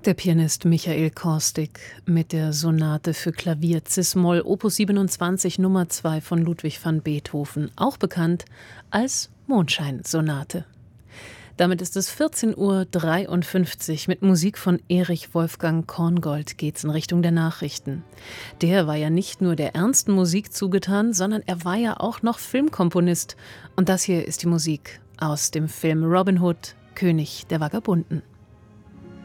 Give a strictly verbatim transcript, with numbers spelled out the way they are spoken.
Der Pianist Michael Korstig mit der Sonate für Klavier cis-Moll Opus siebenundzwanzig Nummer zwei von Ludwig van Beethoven, auch bekannt als Mondscheinsonate. Damit ist es vierzehn Uhr dreiundfünfzig. Mit Musik von Erich Wolfgang Korngold geht's in Richtung der Nachrichten. Der war ja nicht nur der ernsten Musik zugetan, sondern er war ja auch noch Filmkomponist. Und das hier ist die Musik aus dem Film Robin Hood, König der Vagabunden.